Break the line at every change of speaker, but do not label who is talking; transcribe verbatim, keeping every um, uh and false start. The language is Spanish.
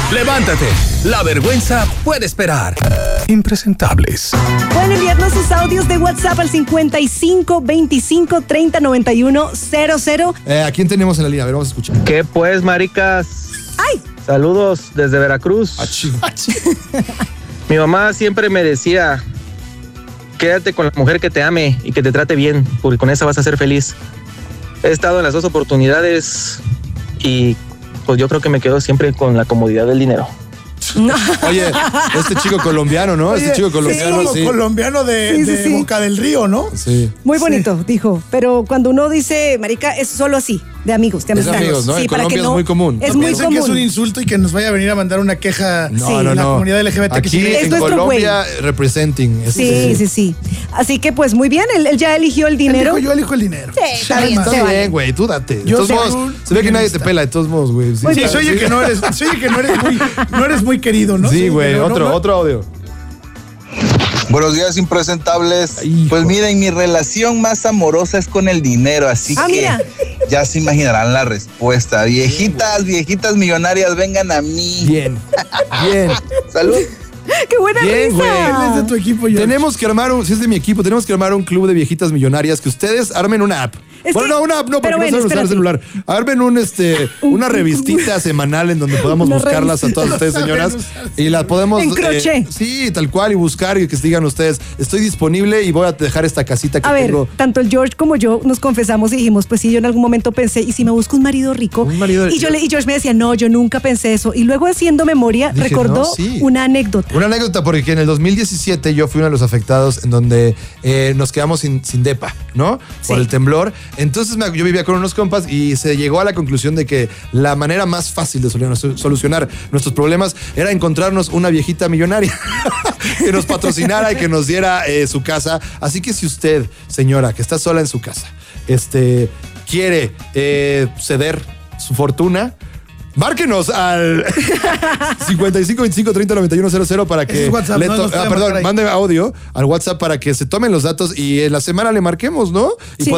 Levántate, la vergüenza puede esperar. Impresentables.
Pueden enviarnos sus audios de WhatsApp al cincuenta y cinco veinticinco treinta noventa y uno cero cero.
Eh, ¿A quién tenemos en la línea? A ver, vamos a escuchar.
¿Qué pues, maricas?
¡Ay!
Saludos desde Veracruz.
Achí, achí.
Mi mamá siempre me decía, quédate con la mujer que te ame y que te trate bien, porque con esa vas a ser feliz. He estado en las dos oportunidades y pues yo creo que me quedo siempre con la comodidad del dinero.
Oye, este chico colombiano, ¿no?
Oye,
este chico colombiano,
sí.
sí.
colombiano de,
Sí, sí,
de
sí.
Boca del Río, ¿no?
Sí.
Muy bonito, dijo. Pero cuando uno dice, marica, es solo así, de amigos, de
Es
amistades.
amigos, ¿no? En
para
Colombia
que
es muy común.
Es
No
muy
piensen
común.
que es un insulto y que nos vaya a venir a mandar una queja
No,
Sí.
no,
la
no.
comunidad L G B T.
Aquí
Es
en
nuestro
Colombia representing.
Sí,
Este,
sí, sí. Así que pues muy bien, él, él ya eligió el
Él
dinero.
dijo, yo elijo el dinero.
Sí, está
Nada
bien,
más.
se
Está
vale.
bien, güey, tú date. De
Yo
todos
soy
modos,
un
se ve que nadie te
feminista.
pela, de todos modos, güey. Sí,
Muy
Sí,
bien.
se oye que no eres, se oye que no eres muy, no eres muy querido, ¿no?
Sí, güey,
pero no,
otro,
no.
otro audio.
Buenos días, impresentables.
Hijo.
Pues miren, mi relación más amorosa es con el dinero, así
Ah,
que
mira.
ya se imaginarán la respuesta. Viejitas, viejitas millonarias, vengan a mí.
Bien, bien.
Salud.
¡Qué buena
Bien, güey.
risa!
Él es de tu equipo, yo.
Tenemos que armar un, si es de mi equipo, tenemos que armar un club de viejitas millonarias que ustedes armen una app.
Es
bueno,
que-
no, una app no, porque
pero
no
bueno,
saben usar el
espérate.
celular. Armen un, este, una revistita semanal en donde podamos
Una
buscarlas a
revistita.
todas ustedes, señoras. Y las podemos.
En crochet.
sí, tal cual, y buscar y que digan ustedes, estoy disponible y voy a dejar esta casita que
A ver,
tengo.
tanto el George como yo nos confesamos y dijimos, pues sí, yo en algún momento pensé, ¿y si me busco un marido rico?
Un marido
y, yo
rico.
le, y George me decía, no, yo nunca pensé eso. Y luego haciendo memoria,
Dije,
recordó
no, sí.
una anécdota.
Una anécdota, porque en el dos mil diecisiete yo fui uno de los afectados en donde eh, nos quedamos sin, sin depa, ¿no? Por
Sí.
el temblor. Entonces me- yo vivía con unos compas y se llegó a la conclusión de que la manera más fácil de solu- solucionar nuestros problemas era encontrarnos una viejita millonaria que nos patrocinara y que nos diera eh, su casa. Así que si usted, señora, que está sola en su casa, este, quiere eh, ceder su fortuna, márquenos al cincuenta y cinco veinticinco treinta noventa y uno cero cero para
Ese
que
es WhatsApp,
le
no
to-
nos puede
ah,
marcar
perdón,
ahí.
mande audio al WhatsApp para que se tomen los datos y en la semana le marquemos, ¿no? Y
Sí.